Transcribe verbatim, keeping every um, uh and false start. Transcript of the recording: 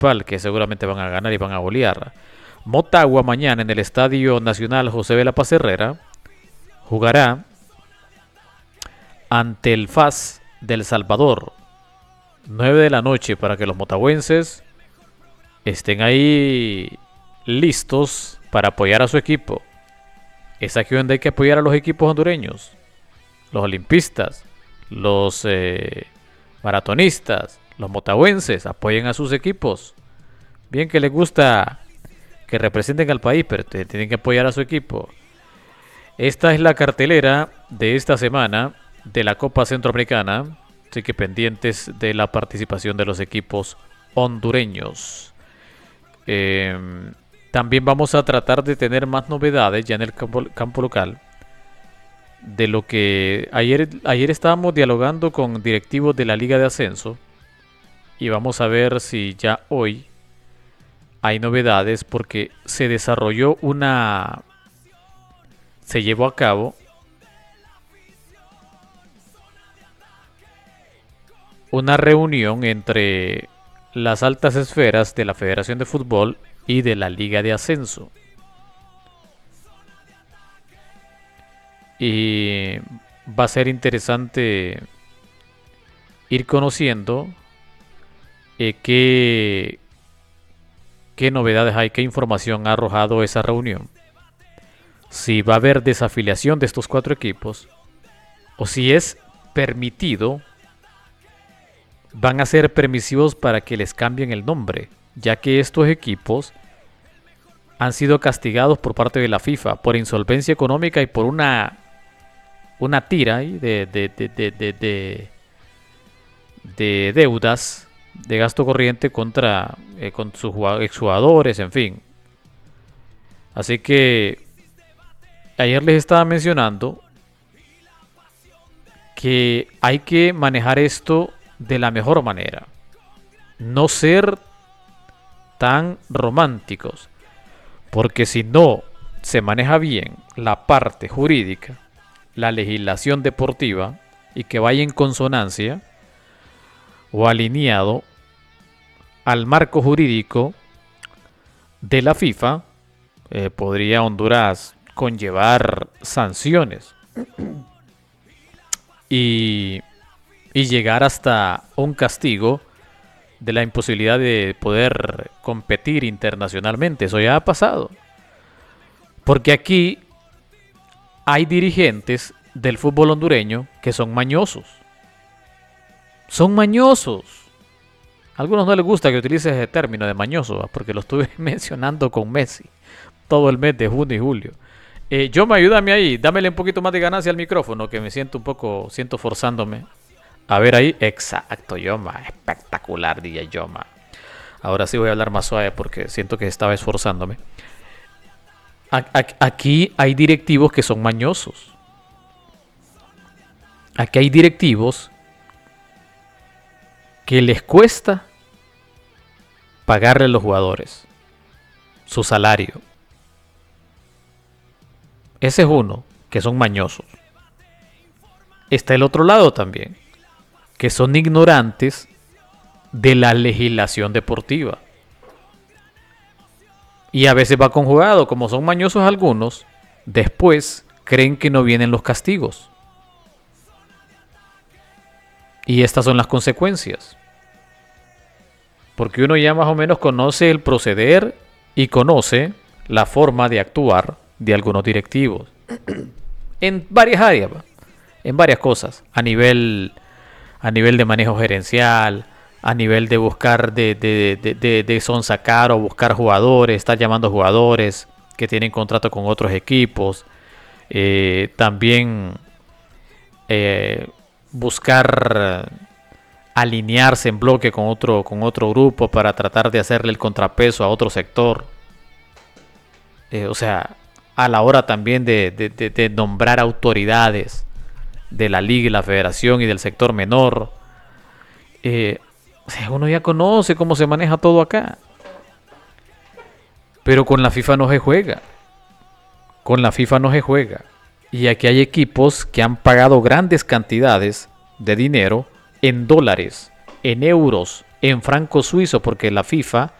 Municipal, que seguramente van a ganar y van a golear. Motagua mañana en el Estadio Nacional José Vela Paz Herrera jugará ante el F A S del Salvador. nueve de la noche para que los motagüenses estén ahí listos para apoyar a su equipo. Es aquí donde hay que apoyar a los equipos hondureños. Los olimpistas, los eh, maratonistas, los motagüenses, apoyen a sus equipos. Bien que les gusta que representen al país, pero tienen que apoyar a su equipo. Esta es la cartelera de esta semana de la Copa Centroamericana. Así que pendientes de la participación de los equipos hondureños. Eh, también vamos a tratar de tener más novedades ya en el campo, campo local. De lo que ayer, ayer estábamos dialogando con directivos de la Liga de Ascenso. Y vamos a ver si ya hoy hay novedades, porque se desarrolló una... Se llevó a cabo una reunión entre las altas esferas de la Federación de Fútbol y de la Liga de Ascenso. Y va a ser interesante ir conociendo eh, qué, qué novedades hay, qué información ha arrojado esa reunión. Si va a haber desafiliación de estos cuatro equipos o si es permitido, van a ser permisivos para que les cambien el nombre, ya que estos equipos han sido castigados por parte de la FIFA por insolvencia económica y por una una tira de, de, de, de, de, de, de deudas de gasto corriente contra eh, con sus exjugadores, en fin. Así que ayer les estaba mencionando que hay que manejar esto de la mejor manera. No ser tan románticos. Porque si no se maneja bien la parte jurídica, la legislación deportiva, y que vaya en consonancia o alineado al marco jurídico de la FIFA, eh, podría Honduras conllevar sanciones y, y llegar hasta un castigo de la imposibilidad de poder competir internacionalmente. Eso ya ha pasado. Porque aquí hay dirigentes del fútbol hondureño que son mañosos. Son mañosos. A algunos no les gusta que utilice ese término de mañoso, porque lo estuve mencionando con Messi todo el mes de junio y julio. Eh, Yoma, ayúdame ahí. Dámele un poquito más de ganancia al micrófono, que me siento un poco, siento forzándome. A ver ahí, exacto, Yoma, espectacular, D J Yoma. Ahora sí voy a hablar más suave porque siento que estaba esforzándome. Aquí hay directivos que son mañosos. Aquí hay directivos que les cuesta pagarle a los jugadores su salario. Ese es uno, que son mañosos. Está el otro lado también, que son ignorantes de la legislación deportiva. Y a veces va conjugado, como son mañosos algunos, después creen que no vienen los castigos. Y estas son las consecuencias. Porque uno ya más o menos conoce el proceder y conoce la forma de actuar de algunos directivos. En varias áreas, en varias cosas. A nivel, a nivel de manejo gerencial, a nivel de buscar, de, de, de, de, de sonsacar o buscar jugadores, estar llamando jugadores que tienen contrato con otros equipos. Eh, también eh, buscar alinearse en bloque con otro, con otro grupo para tratar de hacerle el contrapeso a otro sector. Eh, o sea, a la hora también de, de, de, de nombrar autoridades de la liga y la federación y del sector menor. Eh, o sea, uno ya conoce cómo se maneja todo acá. Pero con la FIFA no se juega. Con la FIFA no se juega. Y aquí hay equipos que han pagado grandes cantidades de dinero en dólares, en euros, en franco suizo porque la FIFA